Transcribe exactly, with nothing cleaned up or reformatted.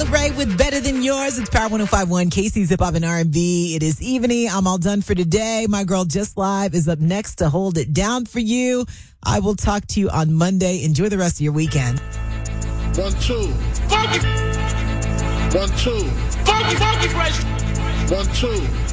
celebrate with Better Than Yours. It's Power one oh five point one, Casey's Hip Hop and R and B. It is evening. I'm all done for today. My girl Just Live is up next to hold it down for you. I will talk to you on Monday. Enjoy the rest of your weekend. One, two. Funky. One, two. Funky, funky, fresh. One, two.